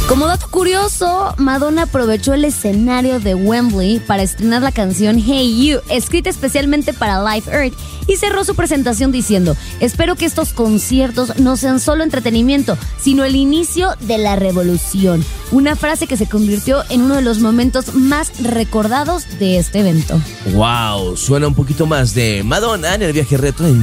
Como dato curioso, Madonna aprovechó el escenario de Wembley para estrenar la canción Hey You, escrita especialmente para Live Earth, y cerró su presentación diciendo: espero que estos conciertos no sean solo entretenimiento, sino el inicio de la revolución. Una frase que se convirtió en uno de los momentos más recordados de este evento. Wow, suena un poquito más de Madonna en el viaje retro en